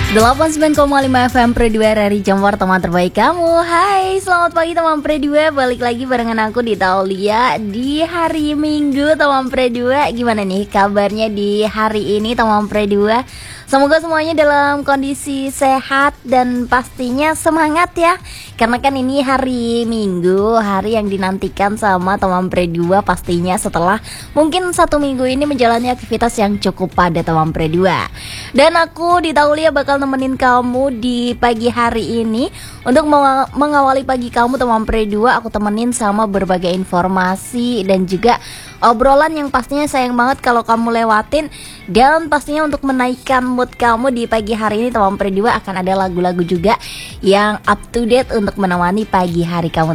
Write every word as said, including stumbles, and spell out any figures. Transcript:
delapan puluh sembilan koma lima F M Pre dua dari Jambar, teman terbaik kamu. Hai, selamat pagi teman Pre dua. Balik lagi barengan aku di Taulia di hari Minggu teman Pre dua. Gimana nih kabarnya di hari ini teman Pre dua? Semoga semuanya dalam kondisi sehat dan pastinya semangat ya. Karena kan ini hari Minggu, hari yang dinantikan sama teman Pre dua pastinya setelah mungkin satu minggu ini menjalani aktivitas yang cukup padat teman Pre dua. Dan aku di Taulia bakal nemenin kamu di pagi hari ini. Untuk mengawali pagi kamu teman Pre dua, aku temenin sama berbagai informasi dan juga obrolan yang pastinya sayang banget kalau kamu lewatin. Dan pastinya untuk menaikkan mood kamu di pagi hari ini teman Pre dua akan ada lagu-lagu juga yang up to date untuk menemani pagi hari kamu